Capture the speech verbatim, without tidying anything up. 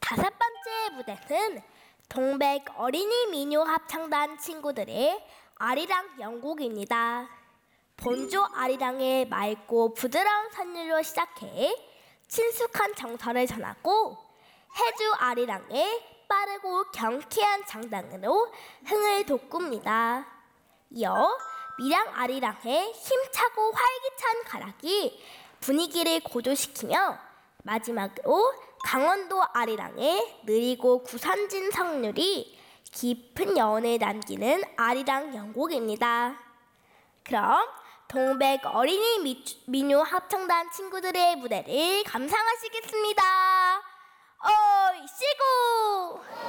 다섯 번째 무대는 동백 어린이 민요 합창단 친구들의 아리랑 연곡입니다. 본조 아리랑의 맑고 부드러운 선율로 시작해 친숙한 정서를 전하고 해주 아리랑의 빠르고 경쾌한 장단으로 흥을 돋굽니다. 이어 밀양 아리랑의 힘차고 활기찬 가락이 분위기를 고조시키며 마지막으로 강원도 아리랑의 느리고 구선진 성률이 깊은 여운을 남기는 아리랑 연곡입니다. 그럼 동백 어린이 민요 합창단 친구들의 무대를 감상하시겠습니다. 어이씨구!